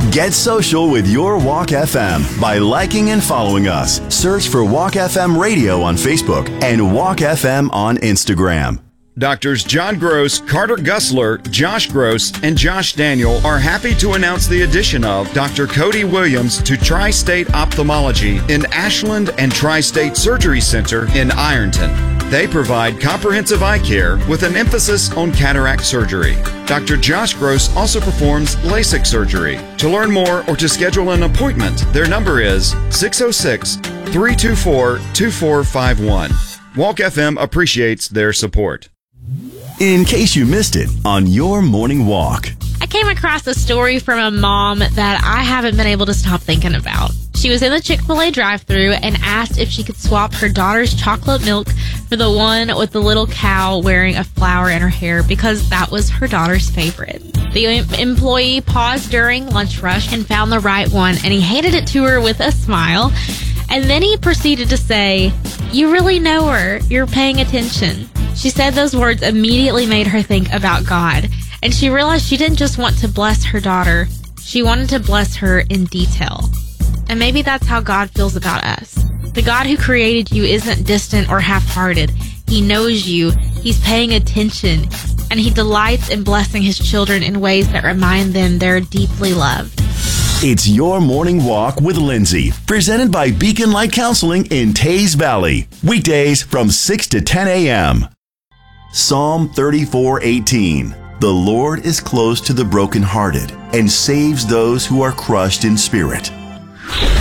Get social with your Walk FM by liking and following us. Search for Walk FM Radio on Facebook and Walk FM on Instagram. Doctors John Gross, Carter Gussler, Josh Gross, and Josh Daniel are happy to announce the addition of Dr. Cody Williams to Tri-State Ophthalmology in Ashland and Tri-State Surgery Center in Ironton. They provide comprehensive eye care with an emphasis on cataract surgery. Dr. Josh Gross also performs LASIK surgery. To learn more or to schedule an appointment, their number is 606-324-2451. Walk FM appreciates their support. In case you missed it on your morning walk. I came across a story from a mom that I haven't been able to stop thinking about. She was in the Chick-fil-A drive-thru and asked if she could swap her daughter's chocolate milk for the one with the little cow wearing a flower in her hair because that was her daughter's favorite. The employee paused during lunch rush and found the right one, and he handed it to her with a smile. And then he proceeded to say, "You really know her. You're paying attention." She said those words immediately made her think about God, and she realized she didn't just want to bless her daughter, she wanted to bless her in detail. And maybe that's how God feels about us. The God who created you isn't distant or half-hearted. He knows you, He's paying attention, and He delights in blessing His children in ways that remind them they're deeply loved. It's your morning walk with Lindsay, presented by Beacon Light Counseling in Tays Valley. Weekdays from 6 to 10 a.m. Psalm 34:18. The Lord is close to the brokenhearted and saves those who are crushed in spirit.